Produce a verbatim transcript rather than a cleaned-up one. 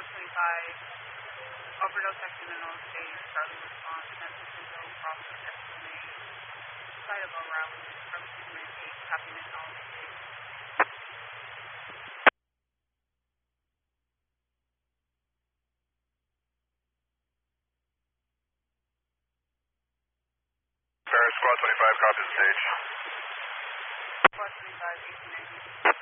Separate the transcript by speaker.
Speaker 1: Squad twenty-five, overdose accidental stage, Charlie response, Central Central, Crawford, estimate, site of around from Superman eight, copy all stage.
Speaker 2: Paris Squad twenty-five, copy the stage.
Speaker 1: Squad twenty-five, eighteen ninety.